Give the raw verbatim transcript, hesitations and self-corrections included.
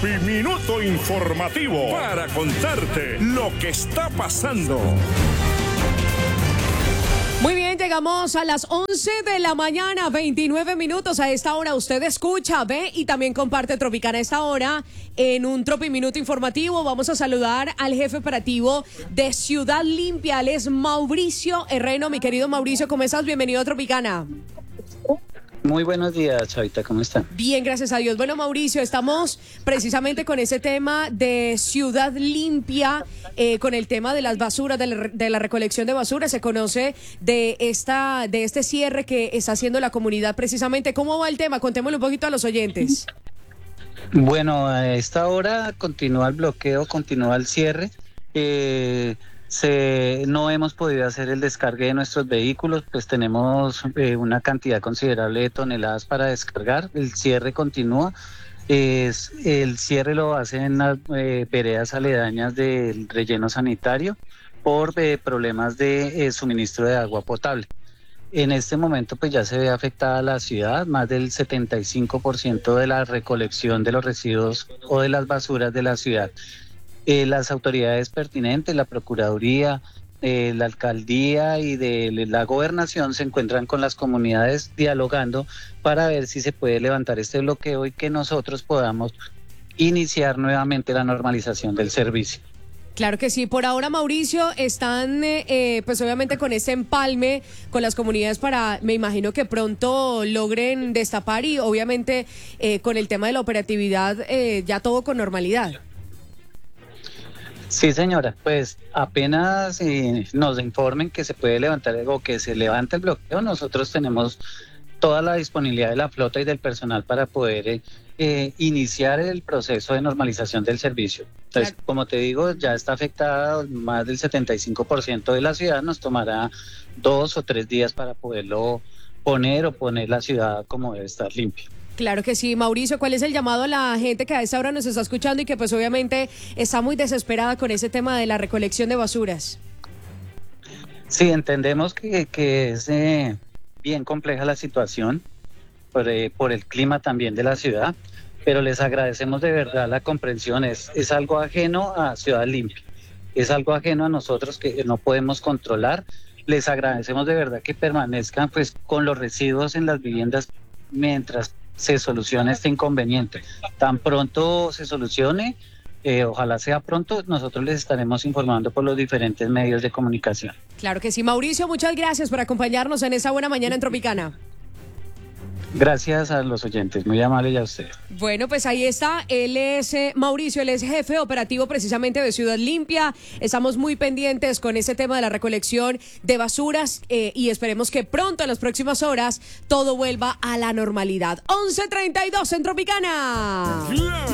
Tropiminuto Informativo para contarte lo que está pasando. Muy bien, llegamos a las once de la mañana, veintinueve minutos. A esta hora usted escucha, ve y también comparte Tropicana a esta hora en un Tropiminuto Informativo. Vamos a saludar al jefe operativo de Ciudad Limpia. Él es Mauricio Herreno. Mi querido Mauricio, ¿cómo estás? Bienvenido a Tropicana. Muy buenos días, Chavita, ¿cómo están? Bien, gracias a Dios. Bueno, Mauricio, estamos precisamente con ese tema de Ciudad Limpia, eh, con el tema de las basuras, de la, de la recolección de basura. Se conoce de esta, de este cierre que está haciendo la comunidad precisamente. ¿Cómo va el tema? Contémosle un poquito a los oyentes. Bueno, a esta hora continúa el bloqueo, continúa el cierre. Eh, Se, no hemos podido hacer el descargue de nuestros vehículos, pues tenemos eh, una cantidad considerable de toneladas para descargar. El cierre continúa. Es, el cierre lo hacen en las eh, veredas aledañas del relleno sanitario por eh, problemas de eh, suministro de agua potable. En este momento pues ya se ve afectada la ciudad. Más del setenta y cinco por ciento de la recolección de los residuos o de las basuras de la ciudad. Eh, las autoridades pertinentes, la Procuraduría, eh, la Alcaldía y de la Gobernación se encuentran con las comunidades dialogando para ver si se puede levantar este bloqueo y que nosotros podamos iniciar nuevamente la normalización del servicio. Claro que sí. Por ahora, Mauricio, están eh, pues obviamente con ese empalme con las comunidades para, me imagino que pronto logren destapar y obviamente eh, con el tema de la operatividad eh, ya todo con normalidad. Sí, señora, pues apenas eh, nos informen que se puede levantar o que se levanta el bloqueo, nosotros tenemos toda la disponibilidad de la flota y del personal para poder eh, eh, iniciar el proceso de normalización del servicio. Entonces, claro, como te digo, ya está afectada más del setenta y cinco por ciento de la ciudad, nos tomará dos o tres días para poderlo poner o poner la ciudad como debe estar limpia. Claro que sí. Mauricio, ¿cuál es el llamado a la gente que a esta hora nos está escuchando y que pues obviamente está muy desesperada con ese tema de la recolección de basuras? Sí, entendemos que, que es eh, bien compleja la situación por, eh, por el clima también de la ciudad, pero les agradecemos de verdad la comprensión. Es, es algo ajeno a Ciudad Limpia, es algo ajeno a nosotros que no podemos controlar. Les agradecemos de verdad que permanezcan pues con los residuos en las viviendas mientras se solucione este inconveniente. Tan pronto se solucione, eh, ojalá sea pronto, nosotros les estaremos informando por los diferentes medios de comunicación. Claro que sí. Mauricio, muchas gracias por acompañarnos en esta buena mañana en Tropicana. Gracias a los oyentes, muy amable y a usted. Bueno, pues ahí está, él es eh, Mauricio, él es jefe operativo precisamente de Ciudad Limpia. Estamos muy pendientes con ese tema de la recolección de basuras eh, y esperemos que pronto, en las próximas horas, todo vuelva a la normalidad. once treinta y dos en Tropicana. La